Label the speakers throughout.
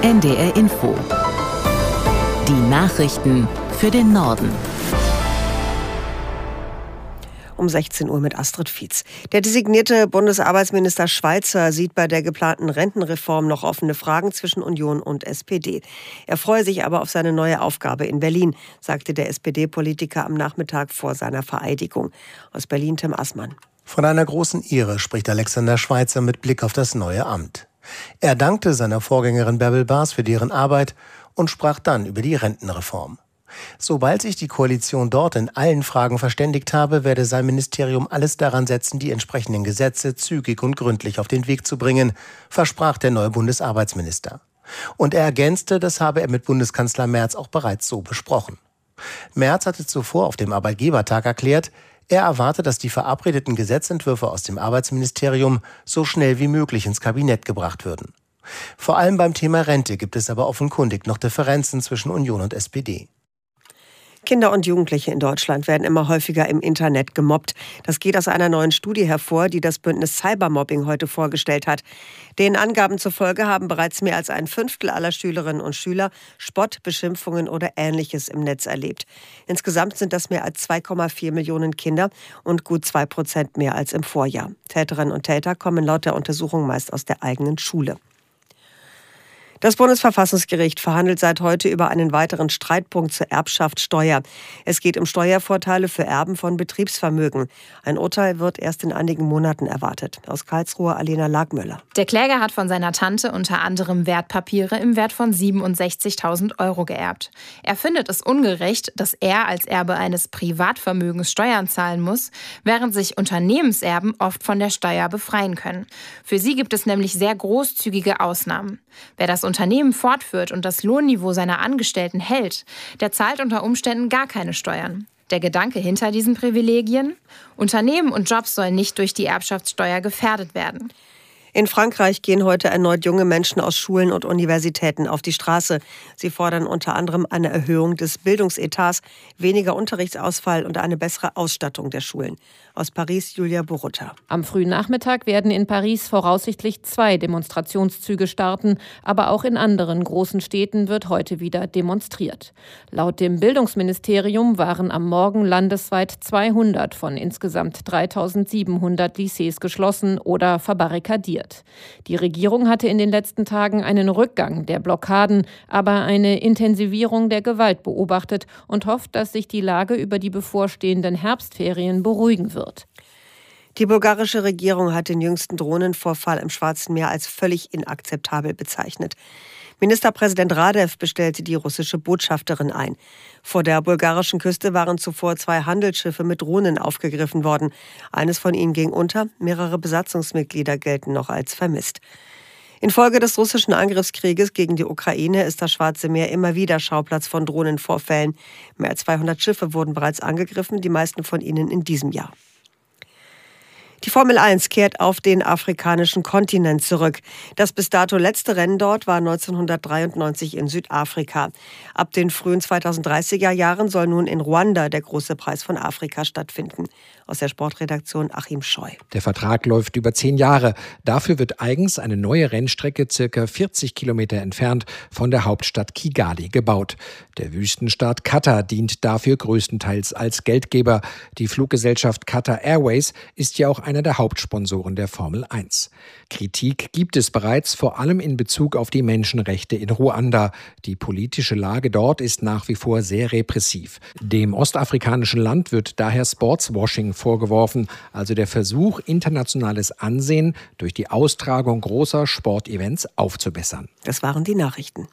Speaker 1: NDR Info. Die Nachrichten für den Norden.
Speaker 2: Um 16 Uhr mit Astrid Fietz. Der designierte Bundesarbeitsminister Schweizer sieht bei der geplanten Rentenreform noch offene Fragen zwischen Union und SPD. Er freue sich aber auf seine neue Aufgabe in Berlin, sagte der SPD-Politiker am Nachmittag vor seiner Vereidigung. Aus Berlin Tim Assmann.
Speaker 3: Von einer großen Ehre spricht Alexander Schweizer mit Blick auf das neue Amt. Er dankte seiner Vorgängerin Bärbel Baas für deren Arbeit und sprach dann über die Rentenreform. Sobald sich die Koalition dort in allen Fragen verständigt habe, werde sein Ministerium alles daran setzen, die entsprechenden Gesetze zügig und gründlich auf den Weg zu bringen, versprach der neue Bundesarbeitsminister. Und er ergänzte, das habe er mit Bundeskanzler Merz auch bereits so besprochen. Merz hatte zuvor auf dem Arbeitgebertag erklärt, er erwarte, dass die verabredeten Gesetzentwürfe aus dem Arbeitsministerium so schnell wie möglich ins Kabinett gebracht würden. Vor allem beim Thema Rente gibt es aber offenkundig noch Differenzen zwischen Union und SPD.
Speaker 2: Kinder und Jugendliche in Deutschland werden immer häufiger im Internet gemobbt. Das geht aus einer neuen Studie hervor, die das Bündnis Cybermobbing heute vorgestellt hat. Den Angaben zufolge haben bereits mehr als ein Fünftel aller Schülerinnen und Schüler Spott, Beschimpfungen oder Ähnliches im Netz erlebt. Insgesamt sind das mehr als 2,4 Millionen Kinder und gut 2% mehr als im Vorjahr. Täterinnen und Täter kommen laut der Untersuchung meist aus der eigenen Schule. Das Bundesverfassungsgericht verhandelt seit heute über einen weiteren Streitpunkt zur Erbschaftssteuer. Es geht um Steuervorteile für Erben von Betriebsvermögen. Ein Urteil wird erst in einigen Monaten erwartet. Aus Karlsruhe Alena Lagmöller.
Speaker 4: Der Kläger hat von seiner Tante unter anderem Wertpapiere im Wert von 67.000 € geerbt. Er findet es ungerecht, dass er als Erbe eines Privatvermögens Steuern zahlen muss, während sich Unternehmenserben oft von der Steuer befreien können. Für sie gibt es nämlich sehr großzügige Ausnahmen. Wer das Unternehmen fortführt und das Lohnniveau seiner Angestellten hält, der zahlt unter Umständen gar keine Steuern. Der Gedanke hinter diesen Privilegien? Unternehmen und Jobs sollen nicht durch die Erbschaftssteuer gefährdet werden.
Speaker 2: In Frankreich gehen heute erneut junge Menschen aus Schulen und Universitäten auf die Straße. Sie fordern unter anderem eine Erhöhung des Bildungsetats, weniger Unterrichtsausfall und eine bessere Ausstattung der Schulen. Aus Paris Julia Borutta.
Speaker 5: Am frühen Nachmittag werden in Paris voraussichtlich 2 Demonstrationszüge starten, aber auch in anderen großen Städten wird heute wieder demonstriert. Laut dem Bildungsministerium waren am Morgen landesweit 200 von insgesamt 3.700 Lycées geschlossen oder verbarrikadiert. Die Regierung hatte in den letzten Tagen einen Rückgang der Blockaden, aber eine Intensivierung der Gewalt beobachtet und hofft, dass sich die Lage über die bevorstehenden Herbstferien beruhigen wird.
Speaker 2: Die bulgarische Regierung hat den jüngsten Drohnenvorfall im Schwarzen Meer als völlig inakzeptabel bezeichnet. Ministerpräsident Radev bestellte die russische Botschafterin ein. Vor der bulgarischen Küste waren zuvor 2 Handelsschiffe mit Drohnen aufgegriffen worden. Eines von ihnen ging unter, mehrere Besatzungsmitglieder gelten noch als vermisst. Infolge des russischen Angriffskrieges gegen die Ukraine ist das Schwarze Meer immer wieder Schauplatz von Drohnenvorfällen. Mehr als 200 Schiffe wurden bereits angegriffen, die meisten von ihnen in diesem Jahr. Die Formel 1 kehrt auf den afrikanischen Kontinent zurück. Das bis dato letzte Rennen dort war 1993 in Südafrika. Ab den frühen 2030er Jahren soll nun in Ruanda der große Preis von Afrika stattfinden. Aus der Sportredaktion Achim Scheu.
Speaker 6: Der Vertrag läuft über 10 Jahre. Dafür wird eigens eine neue Rennstrecke circa 40 Kilometer entfernt von der Hauptstadt Kigali gebaut. Der Wüstenstaat Katar dient dafür größtenteils als Geldgeber. Die Fluggesellschaft Qatar Airways ist ja auch einer der Hauptsponsoren der Formel 1. Kritik gibt es bereits, vor allem in Bezug auf die Menschenrechte in Ruanda. Die politische Lage dort ist nach wie vor sehr repressiv. Dem ostafrikanischen Land wird daher Sportswashing vorgeworfen, also der Versuch, internationales Ansehen durch die Austragung großer Sportevents aufzubessern.
Speaker 2: Das waren die Nachrichten.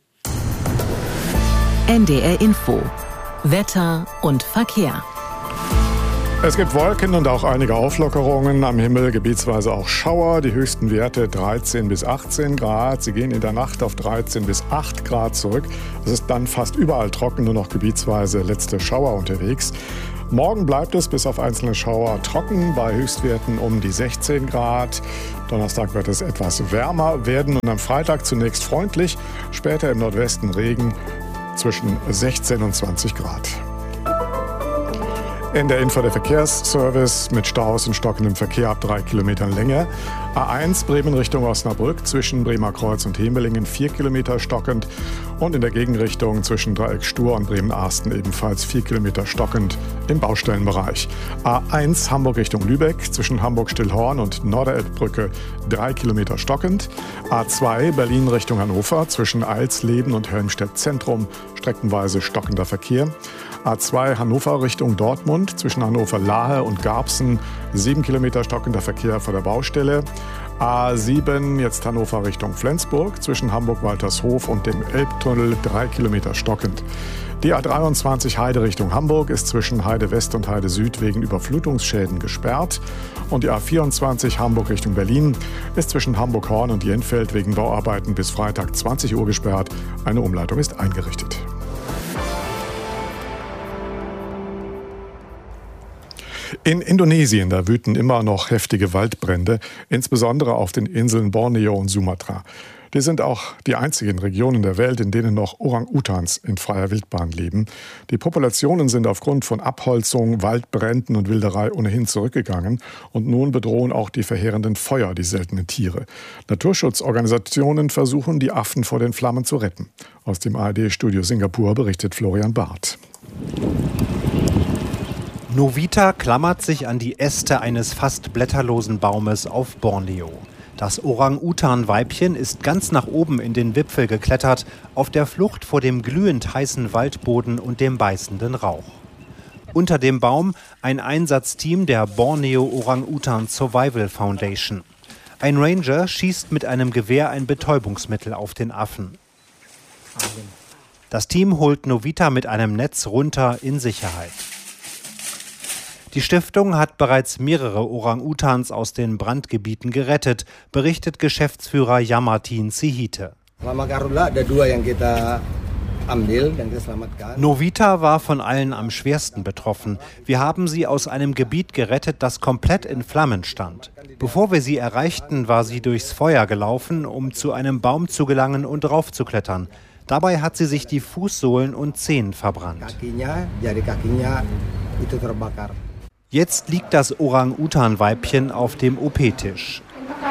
Speaker 1: NDR Info. Wetter und Verkehr.
Speaker 7: Es gibt Wolken und auch einige Auflockerungen am Himmel, gebietsweise auch Schauer. Die höchsten Werte 13 bis 18 Grad. Sie gehen in der Nacht auf 13 bis 8 Grad zurück. Es ist dann fast überall trocken, nur noch gebietsweise letzte Schauer unterwegs. Morgen bleibt es bis auf einzelne Schauer trocken, bei Höchstwerten um die 16 Grad. Donnerstag wird es etwas wärmer werden und am Freitag zunächst freundlich, später im Nordwesten Regen zwischen 16 und 20 Grad. In der Info der Verkehrsservice mit Staus und stockendem Verkehr ab 3 Kilometern Länge. A1 Bremen Richtung Osnabrück zwischen Bremer Kreuz und Hemelingen 4 Kilometer stockend. Und in der Gegenrichtung zwischen Dreieck Stur und Bremen-Arsten ebenfalls 4 Kilometer stockend im Baustellenbereich. A1 Hamburg Richtung Lübeck zwischen Hamburg-Stillhorn und Norderelbbrücke 3 Kilometer stockend. A2 Berlin Richtung Hannover zwischen Eilsleben und Helmstedt Zentrum streckenweise stockender Verkehr. A2 Hannover Richtung Dortmund zwischen Hannover-Lahe und Garbsen 7 Kilometer stockender Verkehr vor der Baustelle. A7 jetzt Hannover Richtung Flensburg zwischen Hamburg-Waltershof und dem Elbtunnel 3 Kilometer stockend. Die A23 Heide Richtung Hamburg ist zwischen Heide West und Heide Süd wegen Überflutungsschäden gesperrt. Und die A24 Hamburg Richtung Berlin ist zwischen Hamburg-Horn und Jenfeld wegen Bauarbeiten bis Freitag 20 Uhr gesperrt. Eine Umleitung ist eingerichtet. In Indonesien, da wüten immer noch heftige Waldbrände, insbesondere auf den Inseln Borneo und Sumatra. Die sind auch die einzigen Regionen der Welt, in denen noch Orang-Utans in freier Wildbahn leben. Die Populationen sind aufgrund von Abholzung, Waldbränden und Wilderei ohnehin zurückgegangen. Und nun bedrohen auch die verheerenden Feuer die seltenen Tiere. Naturschutzorganisationen versuchen, die Affen vor den Flammen zu retten. Aus dem ARD-Studio Singapur berichtet Florian Barth.
Speaker 8: Novita klammert sich an die Äste eines fast blätterlosen Baumes auf Borneo. Das Orang-Utan-Weibchen ist ganz nach oben in den Wipfel geklettert, auf der Flucht vor dem glühend heißen Waldboden und dem beißenden Rauch. Unter dem Baum ein Einsatzteam der Borneo Orang-Utan Survival Foundation. Ein Ranger schießt mit einem Gewehr ein Betäubungsmittel auf den Affen. Das Team holt Novita mit einem Netz runter in Sicherheit. Die Stiftung hat bereits mehrere Orang-Utans aus den Brandgebieten gerettet, berichtet Geschäftsführer Yamatin Sihite. Novita war von allen am schwersten betroffen. Wir haben sie aus einem Gebiet gerettet, das komplett in Flammen stand. Bevor wir sie erreichten, war sie durchs Feuer gelaufen, um zu einem Baum zu gelangen und raufzuklettern. Dabei hat sie sich die Fußsohlen und Zehen verbrannt. Jetzt liegt das Orang-Utan-Weibchen auf dem OP-Tisch.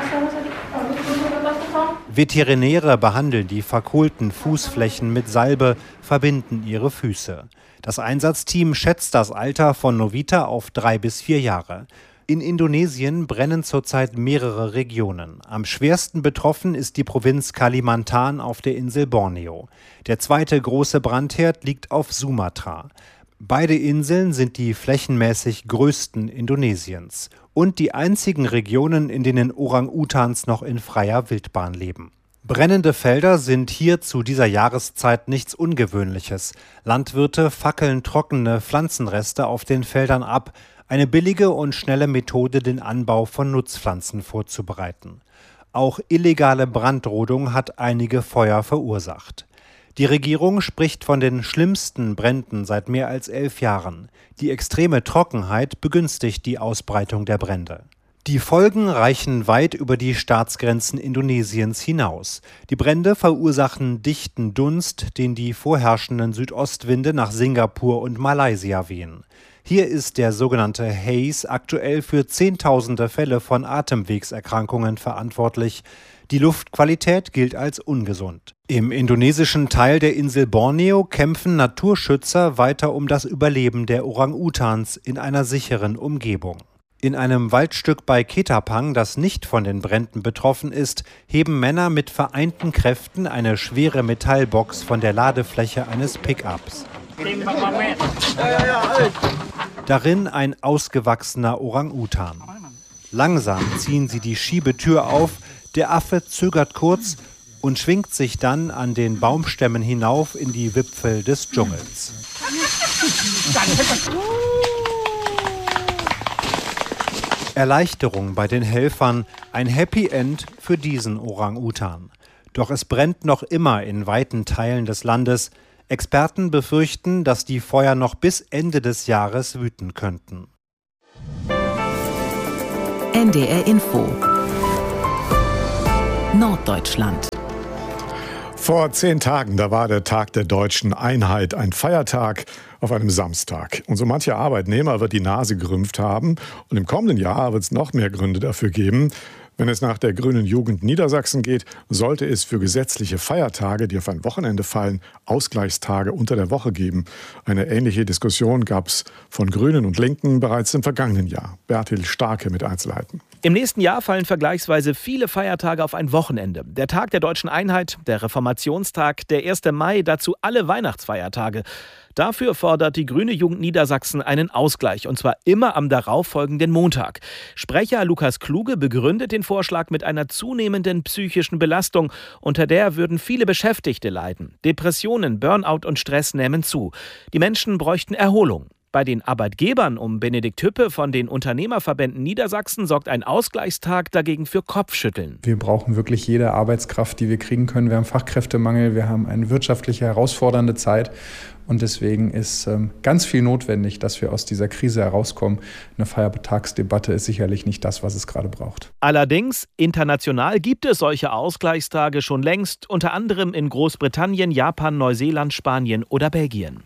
Speaker 8: Veterinäre behandeln die verkohlten Fußflächen mit Salbe, verbinden ihre Füße. Das Einsatzteam schätzt das Alter von Novita auf 3 bis 4 Jahre. In Indonesien brennen zurzeit mehrere Regionen. Am schwersten betroffen ist die Provinz Kalimantan auf der Insel Borneo. Der zweite große Brandherd liegt auf Sumatra. Beide Inseln sind die flächenmäßig größten Indonesiens und die einzigen Regionen, in denen Orang-Utans noch in freier Wildbahn leben. Brennende Felder sind hier zu dieser Jahreszeit nichts Ungewöhnliches. Landwirte fackeln trockene Pflanzenreste auf den Feldern ab, eine billige und schnelle Methode, den Anbau von Nutzpflanzen vorzubereiten. Auch illegale Brandrodung hat einige Feuer verursacht. Die Regierung spricht von den schlimmsten Bränden seit mehr als 11 Jahren. Die extreme Trockenheit begünstigt die Ausbreitung der Brände. Die Folgen reichen weit über die Staatsgrenzen Indonesiens hinaus. Die Brände verursachen dichten Dunst, den die vorherrschenden Südostwinde nach Singapur und Malaysia wehen. Hier ist der sogenannte Haze aktuell für Zehntausende Fälle von Atemwegserkrankungen verantwortlich. Die Luftqualität gilt als ungesund. Im indonesischen Teil der Insel Borneo kämpfen Naturschützer weiter um das Überleben der Orang-Utans in einer sicheren Umgebung. In einem Waldstück bei Ketapang, das nicht von den Bränden betroffen ist, heben Männer mit vereinten Kräften eine schwere Metallbox von der Ladefläche eines Pickups. Darin ein ausgewachsener Orang-Utan. Langsam ziehen sie die Schiebetür auf, der Affe zögert kurz und schwingt sich dann an den Baumstämmen hinauf in die Wipfel des Dschungels. Erleichterung bei den Helfern, ein Happy End für diesen Orang-Utan. Doch es brennt noch immer in weiten Teilen des Landes. Experten befürchten, dass die Feuer noch bis Ende des Jahres wüten könnten.
Speaker 1: NDR Info Norddeutschland.
Speaker 7: Vor 10 Tagen, da war der Tag der deutschen Einheit, ein Feiertag auf einem Samstag. Und so mancher Arbeitnehmer wird die Nase gerümpft haben. Und im kommenden Jahr wird es noch mehr Gründe dafür geben. Wenn es nach der Grünen Jugend Niedersachsen geht, sollte es für gesetzliche Feiertage, die auf ein Wochenende fallen, Ausgleichstage unter der Woche geben. Eine ähnliche Diskussion gab es von Grünen und Linken bereits im vergangenen Jahr. Bertil Starke mit Einzelheiten.
Speaker 9: Im nächsten Jahr fallen vergleichsweise viele Feiertage auf ein Wochenende. Der Tag der Deutschen Einheit, der Reformationstag, der 1. Mai, dazu alle Weihnachtsfeiertage. Dafür fordert die Grüne Jugend Niedersachsen einen Ausgleich, und zwar immer am darauffolgenden Montag. Sprecher Lukas Kluge begründet den Vorschlag mit einer zunehmenden psychischen Belastung, unter der würden viele Beschäftigte leiden. Depressionen, Burnout und Stress nehmen zu. Die Menschen bräuchten Erholung. Bei den Arbeitgebern um Benedikt Hüppe von den Unternehmerverbänden Niedersachsen sorgt ein Ausgleichstag dagegen für Kopfschütteln.
Speaker 10: Wir brauchen wirklich jede Arbeitskraft, die wir kriegen können. Wir haben Fachkräftemangel, wir haben eine wirtschaftlich herausfordernde Zeit. Und deswegen ist ganz viel notwendig, dass wir aus dieser Krise herauskommen. Eine Feiertagsdebatte ist sicherlich nicht das, was es gerade braucht.
Speaker 9: Allerdings, international gibt es solche Ausgleichstage schon längst, unter anderem in Großbritannien, Japan, Neuseeland, Spanien oder Belgien.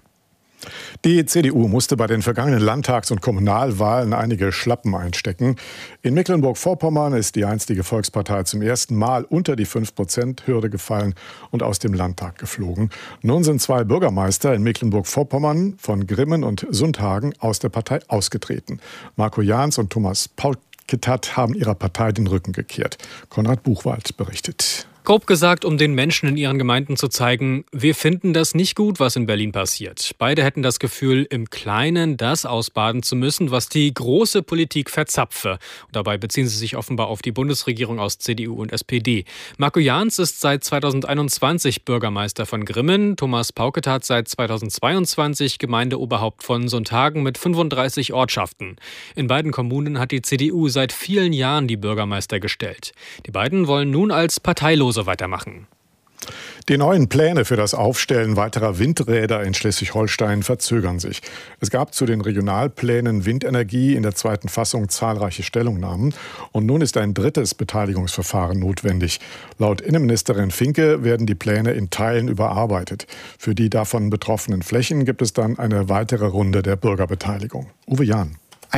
Speaker 7: Die CDU musste bei den vergangenen Landtags- und Kommunalwahlen einige Schlappen einstecken. In Mecklenburg-Vorpommern ist die einstige Volkspartei zum ersten Mal unter die 5%-Hürde gefallen und aus dem Landtag geflogen. Nun sind 2 Bürgermeister in Mecklenburg-Vorpommern von Grimmen und Sundhagen aus der Partei ausgetreten. Marco Jahns und Thomas Pauketat haben ihrer Partei den Rücken gekehrt. Konrad Buchwald berichtet.
Speaker 11: Grob gesagt, um den Menschen in ihren Gemeinden zu zeigen, wir finden das nicht gut, was in Berlin passiert. Beide hätten das Gefühl, im Kleinen das ausbaden zu müssen, was die große Politik verzapfe. Und dabei beziehen sie sich offenbar auf die Bundesregierung aus CDU und SPD. Marco Jahns ist seit 2021 Bürgermeister von Grimmen, Thomas Pauketat seit 2022 Gemeindeoberhaupt von Sundhagen mit 35 Ortschaften. In beiden Kommunen hat die CDU seit vielen Jahren die Bürgermeister gestellt. Die beiden wollen nun als Parteilose weitermachen.
Speaker 7: Die neuen Pläne für das Aufstellen weiterer Windräder in Schleswig-Holstein verzögern sich. Es gab zu den Regionalplänen Windenergie in der 2. Fassung zahlreiche Stellungnahmen. Und nun ist ein 3. Beteiligungsverfahren notwendig. Laut Innenministerin Finke werden die Pläne in Teilen überarbeitet. Für die davon betroffenen Flächen gibt es dann eine weitere Runde der Bürgerbeteiligung. Uwe Jahn.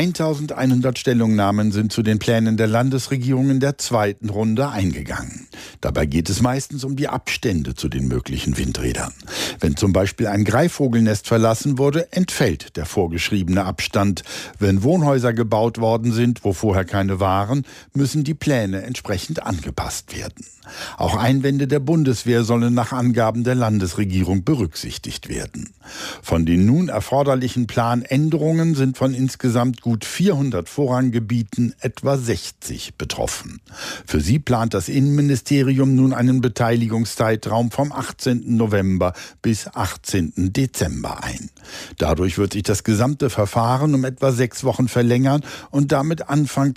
Speaker 12: 1100 Stellungnahmen sind zu den Plänen der Landesregierung in der 2. Runde eingegangen. Dabei geht es meistens um die Abstände zu den möglichen Windrädern. Wenn zum Beispiel ein Greifvogelnest verlassen wurde, entfällt der vorgeschriebene Abstand. Wenn Wohnhäuser gebaut worden sind, wo vorher keine waren, müssen die Pläne entsprechend angepasst werden. Auch Einwände der Bundeswehr sollen nach Angaben der Landesregierung berücksichtigt werden. Von den nun erforderlichen Planänderungen sind von insgesamt gut 400 Vorranggebieten etwa 60 betroffen. Für sie plant das Innenministerium nun einen Beteiligungszeitraum vom 18. November bis 18. Dezember ein. Dadurch wird sich das gesamte Verfahren um etwa 6 Wochen verlängern und damit Anfang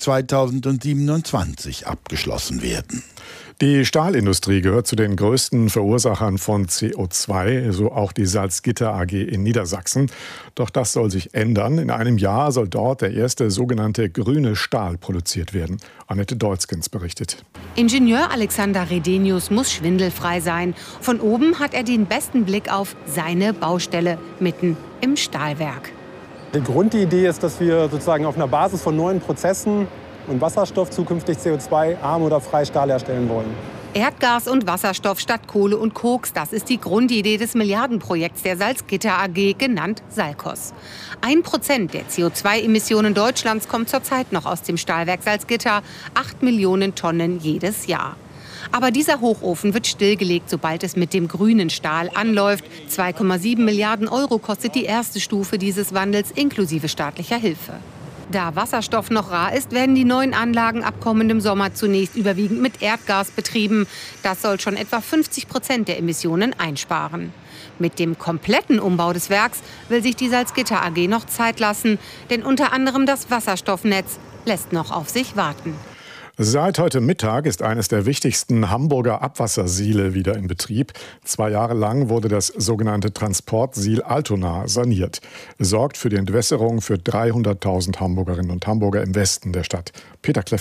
Speaker 12: 2027 abgeschlossen werden.
Speaker 7: Die Stahlindustrie gehört zu den größten Verursachern von CO2, so auch die Salzgitter AG in Niedersachsen. Doch das soll sich ändern. In einem Jahr soll dort der erste sogenannte grüne Stahl produziert werden. Annette Deutzgens berichtet.
Speaker 13: Ingenieur Alexander Redenius muss schwindelfrei sein. Von oben hat er den besten Blick auf seine Baustelle mitten im Stahlwerk.
Speaker 14: Die Grundidee ist, dass wir sozusagen auf einer Basis von neuen Prozessen und Wasserstoff zukünftig CO2-arm oder frei Stahl herstellen wollen.
Speaker 13: Erdgas und Wasserstoff statt Kohle und Koks, das ist die Grundidee des Milliardenprojekts der Salzgitter AG, genannt Salzkos. 1% der CO2-Emissionen Deutschlands kommt zurzeit noch aus dem Stahlwerk Salzgitter, 8 Millionen Tonnen jedes Jahr. Aber dieser Hochofen wird stillgelegt, sobald es mit dem grünen Stahl anläuft. 2,7 Milliarden Euro kostet die erste Stufe dieses Wandels inklusive staatlicher Hilfe. Da Wasserstoff noch rar ist, werden die neuen Anlagen ab kommendem Sommer zunächst überwiegend mit Erdgas betrieben. Das soll schon etwa 50% der Emissionen einsparen. Mit dem kompletten Umbau des Werks will sich die Salzgitter AG noch Zeit lassen, denn unter anderem das Wasserstoffnetz lässt noch auf sich warten.
Speaker 7: Seit heute Mittag ist eines der wichtigsten Hamburger Abwassersiele wieder in Betrieb. 2 Jahre lang wurde das sogenannte Transportsiel Altona saniert. Es sorgt für die Entwässerung für 300.000 Hamburgerinnen und Hamburger im Westen der Stadt. Peter Kleffmann.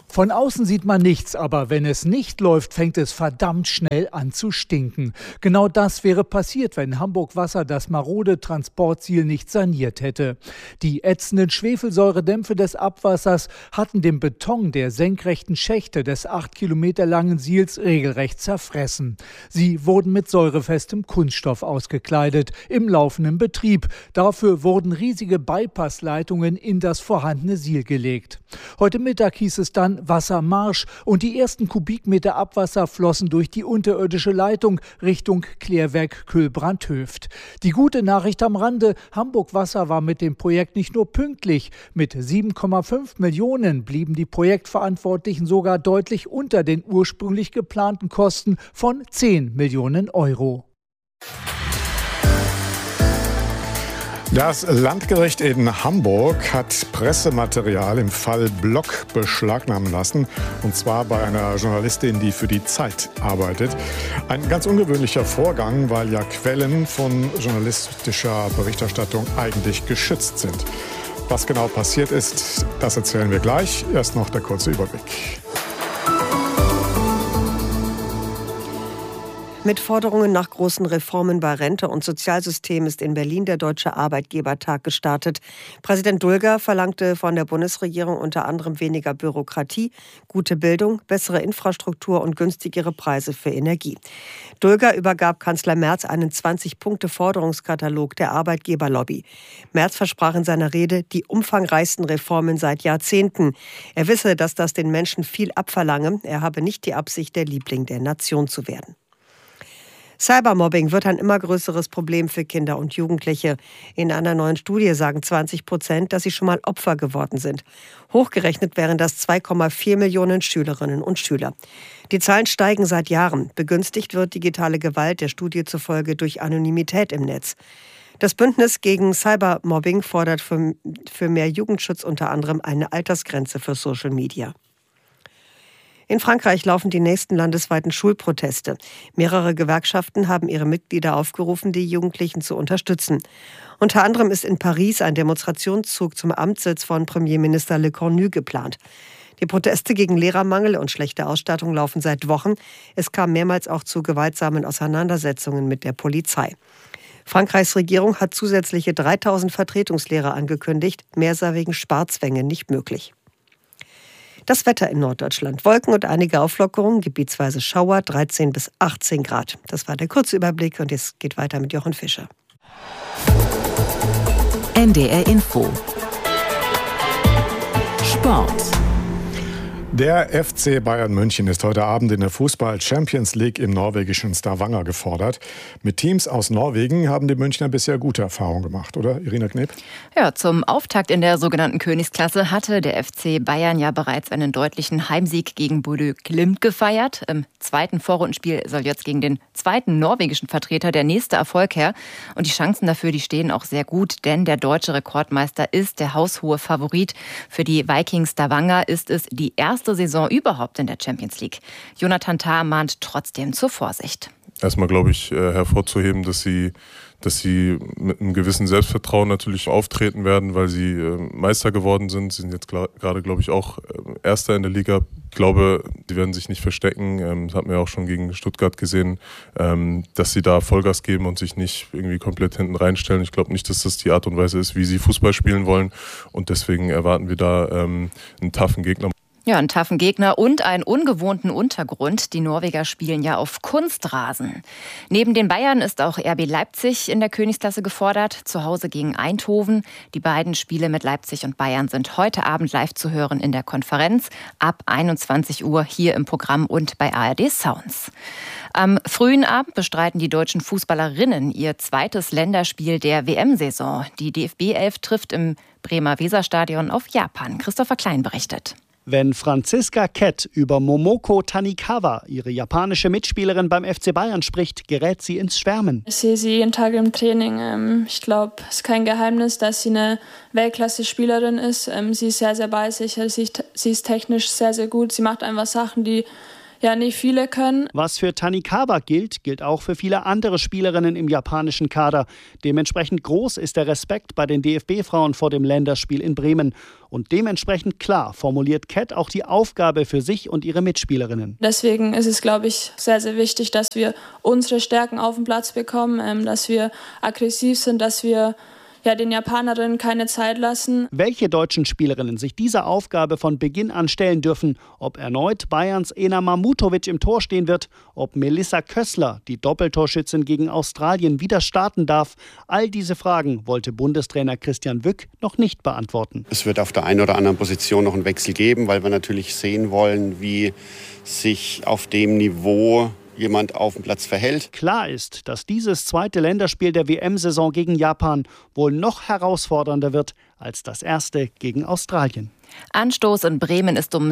Speaker 15: Von außen sieht man nichts, aber wenn es nicht läuft, fängt es verdammt schnell an zu stinken. Genau das wäre passiert, wenn Hamburg Wasser das marode Transportziel nicht saniert hätte. Die ätzenden Schwefelsäuredämpfe des Abwassers hatten den Beton der senkrechten Schächte des 8 Kilometer langen Siels regelrecht zerfressen. Sie wurden mit säurefestem Kunststoff ausgekleidet, im laufenden Betrieb. Dafür wurden riesige Bypassleitungen in das vorhandene Siel gelegt. Heute Mittag hieß es dann Wassermarsch und die ersten Kubikmeter Abwasser flossen durch die unterirdische Leitung Richtung Klärwerk Kühlbrandhöft. Die gute Nachricht am Rande: Hamburg Wasser war mit dem Projekt nicht nur pünktlich. Mit 7,5 Millionen blieben die Projektverantwortlichen sogar deutlich unter den ursprünglich geplanten Kosten von 10 Millionen Euro.
Speaker 7: Das Landgericht in Hamburg hat Pressematerial im Fall Block beschlagnahmen lassen. Und zwar bei einer Journalistin, die für die Zeit arbeitet. Ein ganz ungewöhnlicher Vorgang, weil ja Quellen von journalistischer Berichterstattung eigentlich geschützt sind. Was genau passiert ist, das erzählen wir gleich. Erst noch der kurze Überblick.
Speaker 2: Mit Forderungen nach großen Reformen bei Rente und Sozialsystem ist in Berlin der Deutsche Arbeitgebertag gestartet. Präsident Dulger verlangte von der Bundesregierung unter anderem weniger Bürokratie, gute Bildung, bessere Infrastruktur und günstigere Preise für Energie. Dulger übergab Kanzler Merz einen 20-Punkte-Forderungskatalog der Arbeitgeberlobby. Merz versprach in seiner Rede die umfangreichsten Reformen seit Jahrzehnten. Er wisse, dass das den Menschen viel abverlange. Er habe nicht die Absicht, der Liebling der Nation zu werden. Cybermobbing wird ein immer größeres Problem für Kinder und Jugendliche. In einer neuen Studie sagen 20%, dass sie schon mal Opfer geworden sind. Hochgerechnet wären das 2,4 Millionen Schülerinnen und Schüler. Die Zahlen steigen seit Jahren. Begünstigt wird digitale Gewalt der Studie zufolge durch Anonymität im Netz. Das Bündnis gegen Cybermobbing fordert für mehr Jugendschutz unter anderem eine Altersgrenze für Social Media. In Frankreich laufen die nächsten landesweiten Schulproteste. Mehrere Gewerkschaften haben ihre Mitglieder aufgerufen, die Jugendlichen zu unterstützen. Unter anderem ist in Paris ein Demonstrationszug zum Amtssitz von Premierminister Le Cornu geplant. Die Proteste gegen Lehrermangel und schlechte Ausstattung laufen seit Wochen. Es kam mehrmals auch zu gewaltsamen Auseinandersetzungen mit der Polizei. Frankreichs Regierung hat zusätzliche 3000 Vertretungslehrer angekündigt. Mehr sei wegen Sparzwänge nicht möglich. Das Wetter in Norddeutschland. Wolken und einige Auflockerungen, gebietsweise Schauer, 13 bis 18 Grad. Das war der kurze Überblick und jetzt geht weiter mit Jochen Fischer.
Speaker 1: NDR Info. Sport.
Speaker 7: Der FC Bayern München ist heute Abend in der Fußball-Champions League im norwegischen Stavanger gefordert. Mit Teams aus Norwegen haben die Münchner bisher gute Erfahrungen gemacht, oder Irina Kneb?
Speaker 16: Ja, zum Auftakt in der sogenannten Königsklasse hatte der FC Bayern ja bereits einen deutlichen Heimsieg gegen Bodø Glimt gefeiert. Im zweiten Vorrundenspiel soll jetzt gegen den zweiten norwegischen Vertreter der nächste Erfolg her. Und die Chancen dafür, die stehen auch sehr gut, denn der deutsche Rekordmeister ist der haushohe Favorit. Für die Vikings Stavanger ist es die erste Saison überhaupt in der Champions League. Jonathan Tah mahnt trotzdem zur Vorsicht.
Speaker 17: Erstmal, glaube ich, hervorzuheben, dass sie mit einem gewissen Selbstvertrauen natürlich auftreten werden, weil sie Meister geworden sind. Sie sind jetzt gerade, glaube ich, auch Erster in der Liga. Ich glaube, die werden sich nicht verstecken. Das hat man ja auch schon gegen Stuttgart gesehen, dass sie da Vollgas geben und sich nicht irgendwie komplett hinten reinstellen. Ich glaube nicht, dass das die Art und Weise ist, wie sie Fußball spielen wollen. Und deswegen erwarten wir da einen toughen Gegner.
Speaker 16: Ja, einen taffen Gegner und einen ungewohnten Untergrund. Die Norweger spielen ja auf Kunstrasen. Neben den Bayern ist auch RB Leipzig in der Königsklasse gefordert, zu Hause gegen Eindhoven. Die beiden Spiele mit Leipzig und Bayern sind heute Abend live zu hören in der Konferenz ab 21 Uhr hier im Programm und bei ARD Sounds. Am frühen Abend bestreiten die deutschen Fußballerinnen ihr zweites Länderspiel der WM-Saison. Die DFB-11 trifft im Bremer Weserstadion auf Japan. Christopher Klein berichtet.
Speaker 18: Wenn Franziska Kett über Momoko Tanikawa, ihre japanische Mitspielerin beim FC Bayern, spricht, gerät sie ins Schwärmen.
Speaker 19: Ich sehe sie jeden Tag im Training. Ich glaube, es ist kein Geheimnis, dass sie eine Weltklasse-Spielerin ist. Sie ist sehr, sehr bei sich. Sie ist technisch sehr, sehr gut. Sie macht einfach Sachen, die nicht viele können.
Speaker 18: Was für Tanikawa gilt, gilt auch für viele andere Spielerinnen im japanischen Kader. Dementsprechend groß ist der Respekt bei den DFB-Frauen vor dem Länderspiel in Bremen. Und dementsprechend klar formuliert Cat auch die Aufgabe für sich und ihre Mitspielerinnen.
Speaker 19: Deswegen ist es, glaube ich, sehr, sehr wichtig, dass wir unsere Stärken auf den Platz bekommen, dass wir aggressiv sind, dass wir den Japanerinnen keine Zeit lassen.
Speaker 18: Welche deutschen Spielerinnen sich dieser Aufgabe von Beginn an stellen dürfen, ob erneut Bayerns Ena Mamutovic im Tor stehen wird, ob Melissa Kössler, die Doppeltorschützin gegen Australien, wieder starten darf, all diese Fragen wollte Bundestrainer Christian Wück noch nicht beantworten.
Speaker 20: Es wird auf der einen oder anderen Position noch einen Wechsel geben, weil wir natürlich sehen wollen, wie sich auf dem Niveau jemand auf dem Platz verhält.
Speaker 18: Klar ist, dass dieses zweite Länderspiel der WM-Saison gegen Japan wohl noch herausfordernder wird als das erste gegen Australien.
Speaker 16: Anstoß in Bremen ist um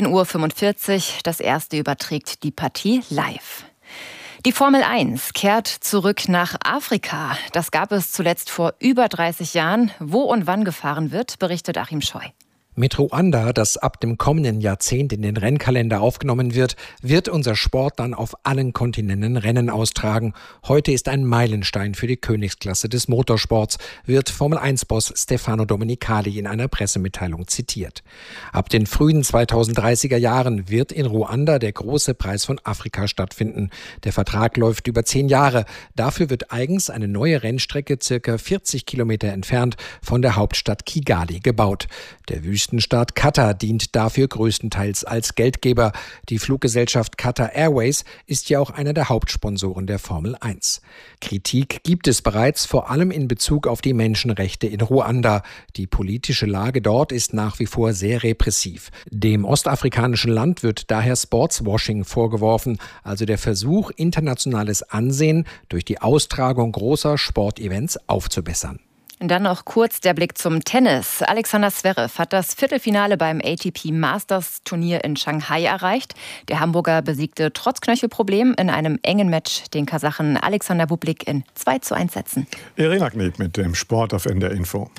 Speaker 16: 17:45 Uhr. Das erste überträgt die Partie live. Die Formel 1 kehrt zurück nach Afrika. Das gab es zuletzt vor über 30 Jahren. Wo und wann gefahren wird, berichtet Achim Scheu.
Speaker 6: Mit Ruanda, das ab dem kommenden Jahrzehnt in den Rennkalender aufgenommen wird, wird unser Sport dann auf allen Kontinenten Rennen austragen. Heute ist ein Meilenstein für die Königsklasse des Motorsports, wird Formel-1-Boss Stefano Domenicali in einer Pressemitteilung zitiert. Ab den frühen 2030er Jahren wird in Ruanda der große Preis von Afrika stattfinden. Der Vertrag läuft über 10 Jahre. Dafür wird eigens eine neue Rennstrecke circa 40 Kilometer entfernt von der Hauptstadt Kigali gebaut. Der Wüstenstaat Katar dient dafür größtenteils als Geldgeber. Die Fluggesellschaft Qatar Airways ist ja auch einer der Hauptsponsoren der Formel 1. Kritik gibt es bereits, vor allem in Bezug auf die Menschenrechte in Ruanda. Die politische Lage dort ist nach wie vor sehr repressiv. Dem ostafrikanischen Land wird daher Sportswashing vorgeworfen, also der Versuch, internationales Ansehen durch die Austragung großer Sportevents aufzubessern.
Speaker 16: Dann noch kurz der Blick zum Tennis. Alexander Zverev hat das Viertelfinale beim ATP Masters Turnier in Shanghai erreicht. Der Hamburger besiegte trotz Knöchelproblem in einem engen Match den Kasachen Alexander Bublik in 2:1 Sätzen.
Speaker 7: Irina Kniep mit dem Sport auf NDR Info.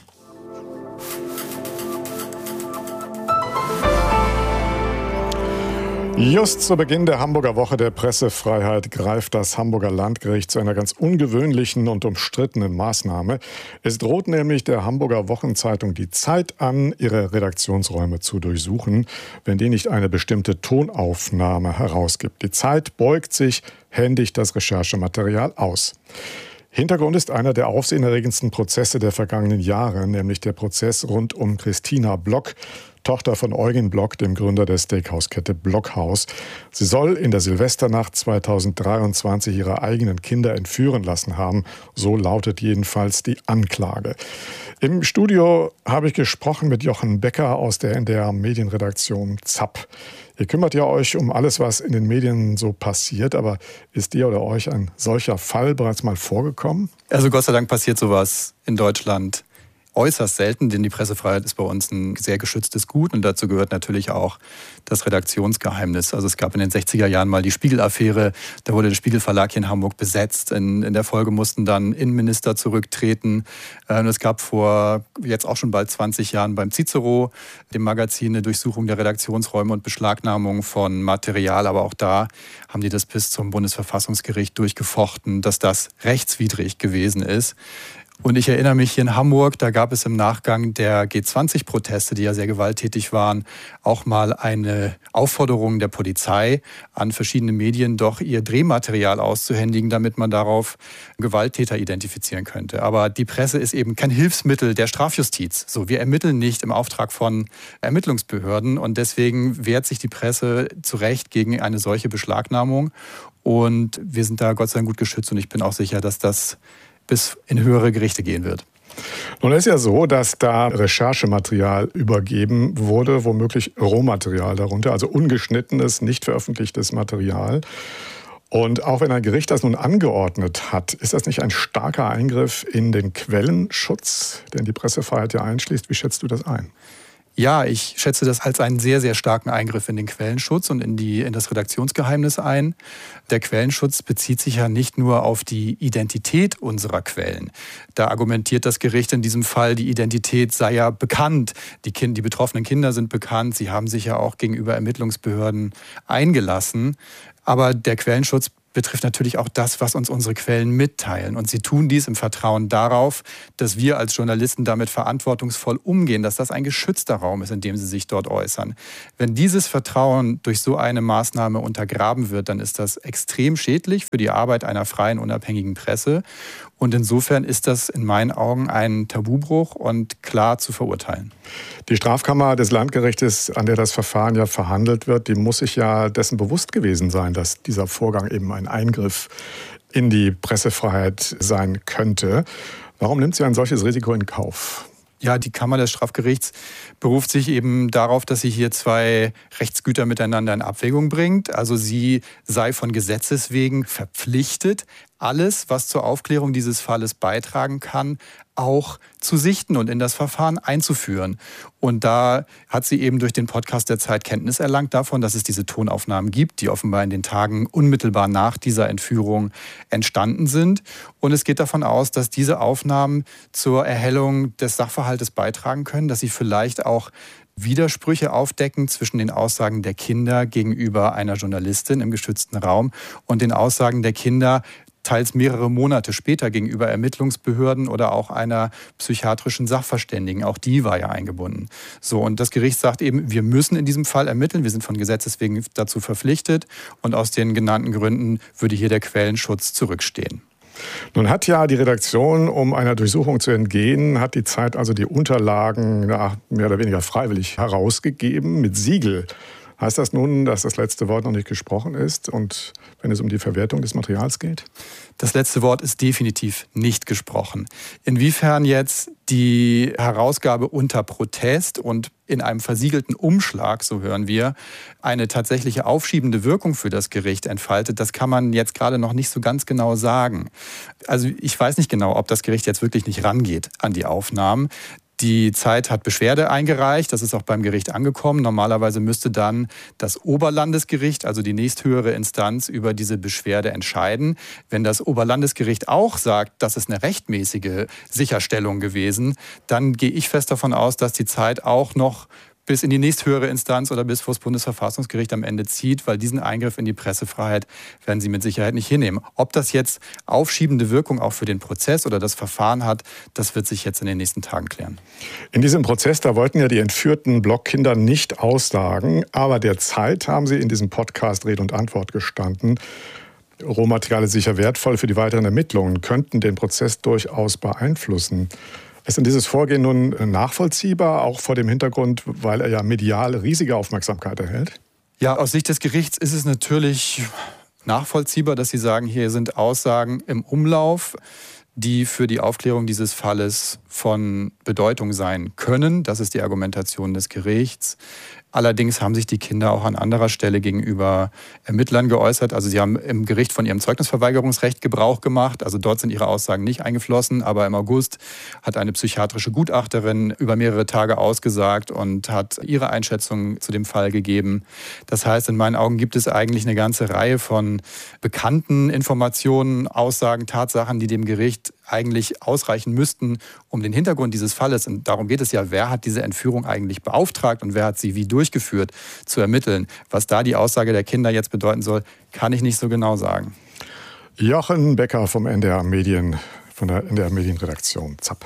Speaker 7: Just zu Beginn der Hamburger Woche der Pressefreiheit greift das Hamburger Landgericht zu einer ganz ungewöhnlichen und umstrittenen Maßnahme. Es droht nämlich der Hamburger Wochenzeitung Die Zeit an, ihre Redaktionsräume zu durchsuchen, wenn die nicht eine bestimmte Tonaufnahme herausgibt. Die Zeit beugt sich, händigt das Recherchematerial aus. Hintergrund ist einer der aufsehenerregendsten Prozesse der vergangenen Jahre, nämlich der Prozess rund um Christina Block, Tochter von Eugen Block, dem Gründer der Steakhouse-Kette Blockhaus. Sie soll in der Silvesternacht 2023 ihre eigenen Kinder entführen lassen haben. So lautet jedenfalls die Anklage. Im Studio habe ich gesprochen mit Jochen Becker aus der NDR Medienredaktion ZAP. Ihr kümmert ja euch um alles, was in den Medien so passiert, aber ist dir oder euch ein solcher Fall bereits mal vorgekommen?
Speaker 21: Also Gott sei Dank passiert sowas in Deutschland äußerst selten, denn die Pressefreiheit ist bei uns ein sehr geschütztes Gut und dazu gehört natürlich auch das Redaktionsgeheimnis. Also es gab in den 60er Jahren mal die Spiegel-Affäre, da wurde der Spiegel-Verlag hier in Hamburg besetzt. In der Folge mussten dann Innenminister zurücktreten. Es gab vor jetzt auch schon bald 20 Jahren beim Cicero, dem Magazin, eine Durchsuchung der Redaktionsräume und Beschlagnahmung von Material. Aber auch da haben die das bis zum Bundesverfassungsgericht durchgefochten, dass das rechtswidrig gewesen ist. Und ich erinnere mich, hier in Hamburg, da gab es im Nachgang der G20-Proteste, die ja sehr gewalttätig waren, auch mal eine Aufforderung der Polizei an verschiedene Medien, doch ihr Drehmaterial auszuhändigen, damit man darauf Gewalttäter identifizieren könnte. Aber die Presse ist eben kein Hilfsmittel der Strafjustiz. So, wir ermitteln nicht im Auftrag von Ermittlungsbehörden und deswegen wehrt sich die Presse zu Recht gegen eine solche Beschlagnahmung. Und wir sind da Gott sei Dank gut geschützt und ich bin auch sicher, dass das bis in höhere Gerichte gehen wird.
Speaker 7: Nun ist ja so, dass da Recherchematerial übergeben wurde, womöglich Rohmaterial darunter, also ungeschnittenes, nicht veröffentlichtes Material. Und auch wenn ein Gericht das nun angeordnet hat, ist das nicht ein starker Eingriff in den Quellenschutz, den die Pressefreiheit ja einschließt? Wie schätzt du das ein?
Speaker 21: Ja, ich schätze das als einen sehr, sehr starken Eingriff in den Quellenschutz und in das Redaktionsgeheimnis ein. Der Quellenschutz bezieht sich ja nicht nur auf die Identität unserer Quellen. Da argumentiert das Gericht in diesem Fall, die Identität sei ja bekannt. Die betroffenen Kinder sind bekannt. Sie haben sich ja auch gegenüber Ermittlungsbehörden eingelassen. Aber der Quellenschutz betrifft natürlich auch das, was uns unsere Quellen mitteilen. Und sie tun dies im Vertrauen darauf, dass wir als Journalisten damit verantwortungsvoll umgehen, dass das ein geschützter Raum ist, in dem sie sich dort äußern. Wenn dieses Vertrauen durch so eine Maßnahme untergraben wird, dann ist das extrem schädlich für die Arbeit einer freien, unabhängigen Presse. Und insofern ist das in meinen Augen ein Tabubruch und klar zu verurteilen.
Speaker 7: Die Strafkammer des Landgerichtes, an der das Verfahren ja verhandelt wird, die muss sich ja dessen bewusst gewesen sein, dass dieser Vorgang eben ein Eingriff in die Pressefreiheit sein könnte. Warum nimmt sie ein solches Risiko in Kauf?
Speaker 21: Ja, die Kammer des Strafgerichts beruft sich eben darauf, dass sie hier zwei Rechtsgüter miteinander in Abwägung bringt. Also sie sei von Gesetzes wegen verpflichtet, alles, was zur Aufklärung dieses Falles beitragen kann, auch zu sichten und in das Verfahren einzuführen. Und da hat sie eben durch den Podcast der Zeit Kenntnis erlangt davon, dass es diese Tonaufnahmen gibt, die offenbar in den Tagen unmittelbar nach dieser Entführung entstanden sind. Und es geht davon aus, dass diese Aufnahmen zur Erhellung des Sachverhaltes beitragen können, dass sie vielleicht auch Widersprüche aufdecken zwischen den Aussagen der Kinder gegenüber einer Journalistin im geschützten Raum und den Aussagen der Kinder teils mehrere Monate später gegenüber Ermittlungsbehörden oder auch einer psychiatrischen Sachverständigen. Auch die war ja eingebunden. So, und das Gericht sagt eben, wir müssen in diesem Fall ermitteln. Wir sind von Gesetzes wegen dazu verpflichtet. Und aus den genannten Gründen würde hier der Quellenschutz zurückstehen.
Speaker 7: Nun hat ja die Redaktion, um einer Durchsuchung zu entgehen, hat die Zeit also die Unterlagen mehr oder weniger freiwillig herausgegeben mit Siegel. Heißt das nun, dass das letzte Wort noch nicht gesprochen ist und wenn es um die Verwertung des Materials geht?
Speaker 21: Das letzte Wort ist definitiv nicht gesprochen. Inwiefern jetzt die Herausgabe unter Protest und in einem versiegelten Umschlag, so hören wir, eine tatsächliche aufschiebende Wirkung für das Gericht entfaltet, das kann man jetzt gerade noch nicht so ganz genau sagen. Also ich weiß nicht genau, ob das Gericht jetzt wirklich nicht rangeht an die Aufnahmen. Die Zeit hat Beschwerde eingereicht, das ist auch beim Gericht angekommen. Normalerweise müsste dann das Oberlandesgericht, also die nächsthöhere Instanz, über diese Beschwerde entscheiden. Wenn das Oberlandesgericht auch sagt, das ist eine rechtmäßige Sicherstellung gewesen, dann gehe ich fest davon aus, dass die Zeit auch noch bis in die nächsthöhere Instanz oder bis vor das Bundesverfassungsgericht am Ende zieht, weil diesen Eingriff in die Pressefreiheit werden sie mit Sicherheit nicht hinnehmen. Ob das jetzt aufschiebende Wirkung auch für den Prozess oder das Verfahren hat, das wird sich jetzt in den nächsten Tagen klären.
Speaker 7: In diesem Prozess, da wollten ja die entführten Blockkinder nicht aussagen, aber der Zeit haben sie in diesem Podcast Rede und Antwort gestanden. Rohmaterial ist sicher wertvoll für die weiteren Ermittlungen, könnten den Prozess durchaus beeinflussen. Ist denn dieses Vorgehen nun nachvollziehbar, auch vor dem Hintergrund, weil er ja medial riesige Aufmerksamkeit erhält?
Speaker 21: Ja, aus Sicht des Gerichts ist es natürlich nachvollziehbar, dass Sie sagen, hier sind Aussagen im Umlauf, die für die Aufklärung dieses Falles von Bedeutung sein können. Das ist die Argumentation des Gerichts. Allerdings haben sich die Kinder auch an anderer Stelle gegenüber Ermittlern geäußert. Also sie haben im Gericht von ihrem Zeugnisverweigerungsrecht Gebrauch gemacht. Also dort sind ihre Aussagen nicht eingeflossen. Aber im August hat eine psychiatrische Gutachterin über mehrere Tage ausgesagt und hat ihre Einschätzung zu dem Fall gegeben. Das heißt, in meinen Augen gibt es eigentlich eine ganze Reihe von bekannten Informationen, Aussagen, Tatsachen, die dem Gericht eigentlich ausreichen müssten, um den Hintergrund dieses Falles, und darum geht es ja, wer hat diese Entführung eigentlich beauftragt und wer hat sie wie durchgeführt, zu ermitteln. Was da die Aussage der Kinder jetzt bedeuten soll, kann ich nicht so genau sagen.
Speaker 7: Jochen Becker vom NDR Medien, von der NDR Medienredaktion ZAP.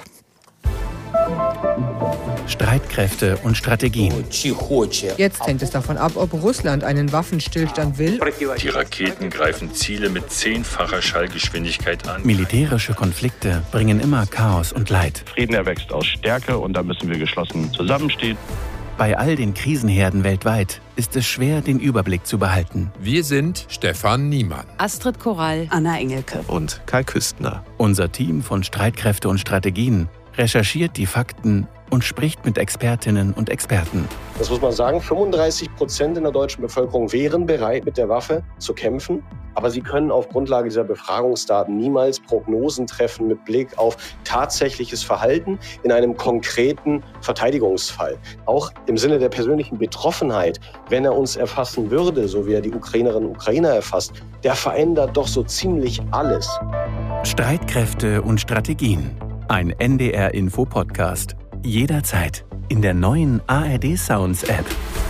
Speaker 1: Streitkräfte und Strategien.
Speaker 3: Jetzt hängt es davon ab, ob Russland einen Waffenstillstand will.
Speaker 22: Die Raketen greifen Ziele mit 10-facher Schallgeschwindigkeit an.
Speaker 1: Militärische Konflikte bringen immer Chaos und Leid.
Speaker 23: Frieden erwächst aus Stärke und da müssen wir geschlossen zusammenstehen.
Speaker 1: Bei all den Krisenherden weltweit ist es schwer, den Überblick zu behalten.
Speaker 24: Wir sind Stefan Niemann,
Speaker 25: Astrid Korall, Anna Engelke
Speaker 24: und Kai Küstner.
Speaker 1: Unser Team von Streitkräfte und Strategien recherchiert die Fakten und spricht mit Expertinnen und Experten.
Speaker 26: Das muss man sagen, 35% in der deutschen Bevölkerung wären bereit, mit der Waffe zu kämpfen.
Speaker 4: Aber sie können auf Grundlage dieser Befragungsdaten niemals Prognosen treffen mit Blick auf tatsächliches Verhalten in einem konkreten Verteidigungsfall. Auch im Sinne der persönlichen Betroffenheit, wenn er uns erfassen würde, so wie er die Ukrainerinnen und Ukrainer erfasst, der verändert doch so ziemlich alles.
Speaker 1: Streitkräfte und Strategien. Ein NDR-Info-Podcast. Jederzeit in der neuen ARD Sounds App.